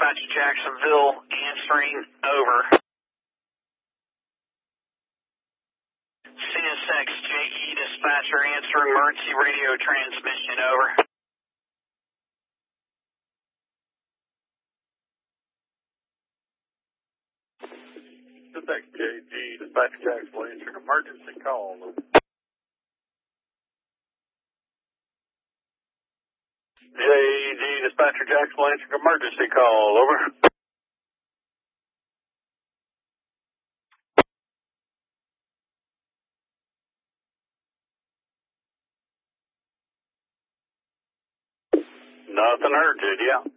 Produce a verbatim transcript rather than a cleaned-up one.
Dispatcher Jacksonville answering, over. C S X J E Dispatcher answering emergency radio transmission, over. C S X J G Dispatcher Jacksonville answering emergency call, over. J G Dispatcher Jacksonville answering emergency call, over. Nothing urgent, yeah.